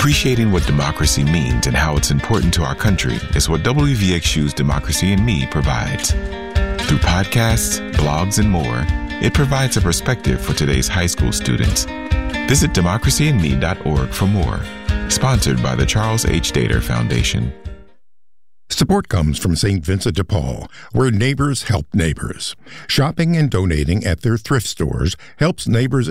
Appreciating what democracy means and how it's important to our country is what WVXU's Democracy in Me provides. Through podcasts, blogs, and more, it provides a perspective for today's high school students. Visit democracyinme.org for more. Sponsored by the Charles H. Dater Foundation. Support comes from St. Vincent de Paul, where neighbors help neighbors. Shopping and donating at their thrift stores helps neighbors